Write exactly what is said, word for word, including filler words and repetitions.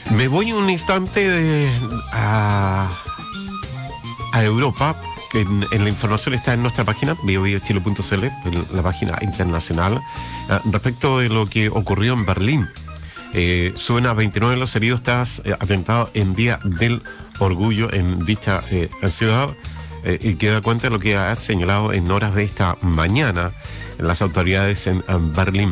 Me voy un instante de, a, a Europa. En, en la información está en nuestra página, bio bio chile punto c l, en la página internacional, eh, respecto de lo que ocurrió en Berlín. Eh, suben a veintinueve los heridos tras eh, atentado en Día del Orgullo en dicha eh, ciudad, eh, y que da cuenta de lo que ha señalado en horas de esta mañana las autoridades en, en Berlín.